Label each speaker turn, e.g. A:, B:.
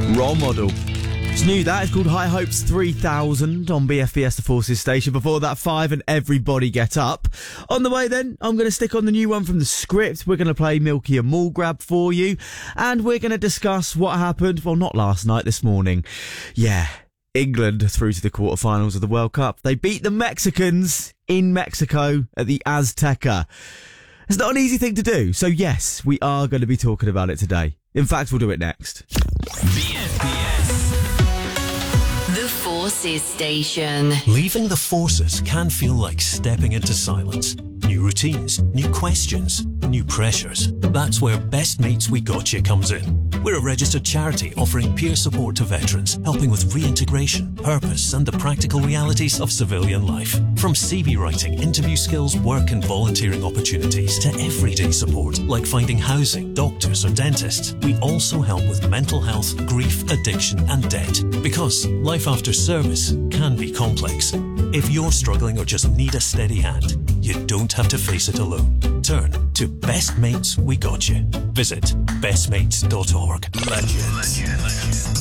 A: Role Model. It's new, that. It's called High Hopes 3000 on BFBS The Forces station. Before that, 5 and Everybody Get Up. On the way then, I'm going to stick on the new one from The Script. We're going to play Milky and Mall Grab for you. And we're going to discuss what happened, well, not last night, this morning. Yeah, England through to the quarterfinals of the World Cup. They beat the Mexicans in Mexico at the Azteca. It's not an easy thing to do, so yes, we are going to be talking about it today. In fact, we'll do it next.
B: BFBS. The Forces Station.
C: Leaving the forces can feel like stepping into silence. New routines, new questions, new pressures. That's where Best Mates We Gotcha comes in. We're a registered charity offering peer support to veterans, helping with reintegration, purpose and the practical realities of civilian life. From CV writing, interview skills, work and volunteering opportunities to everyday support like finding housing, doctors or dentists. We also help with mental health, grief, addiction and debt. Because life after service can be complex. If you're struggling or just need a steady hand, you don't have to face it alone. Turn to Best Mates We Gotcha. Visit bestmates.org. Legends.